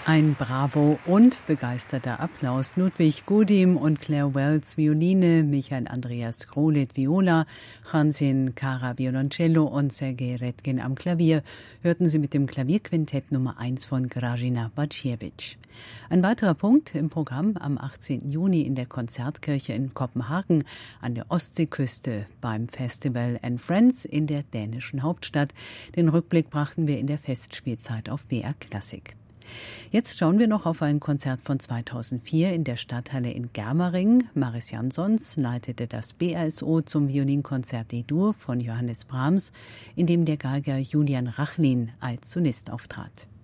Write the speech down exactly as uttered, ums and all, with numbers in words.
Ein Bravo und begeisterter Applaus. Ludwig Gudim und Claire Wells Violine, Michael Andreas Grolet Viola, Hansin Kara Violoncello und Sergei Redkin am Klavier hörten Sie mit dem Klavierquintett Nummer eins von Grażyna Baciewicz. Ein weiterer Punkt im Programm am achtzehnten Juni in der Konzertkirche in Kopenhagen an der Ostseeküste beim Festival and Friends in der dänischen Hauptstadt. Den Rückblick brachten wir in der Festspielzeit auf B R Klassik. Jetzt schauen wir noch auf ein Konzert von zweitausendvier in der Stadthalle in Germering. Maris Jansons leitete das B R S O zum Violinkonzert D-Dur von Johannes Brahms, in dem der Geiger Julian Rachlin als Solist auftrat.